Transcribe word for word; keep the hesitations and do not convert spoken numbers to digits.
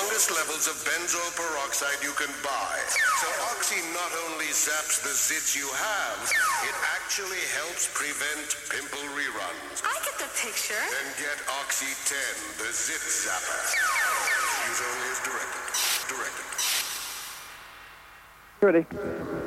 strongest levels of benzoyl peroxide you can buy. So Oxy not only zaps the zits you have, it actually helps prevent pimple reruns. I get the picture. Then get Oxy ten, the zit zapper. Use only as directed. Directed. Ready.